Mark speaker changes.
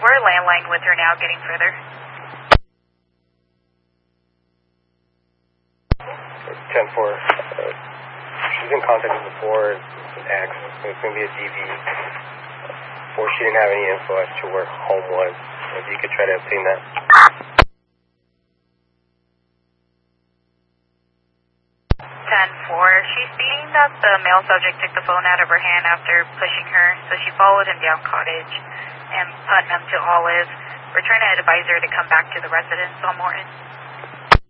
Speaker 1: We're landline with her now, getting further.
Speaker 2: 10-4. She's been contacted before. It's an X. It's going to be a DV. Before she didn't have any info as to where home was. If you could try to obtain that.
Speaker 1: 10-4. She's stating that the male subject took the phone out of her hand after pushing her, so she followed him down Cottage and Putnam to Olive. We're trying to advise her to come back to the residence on Morton.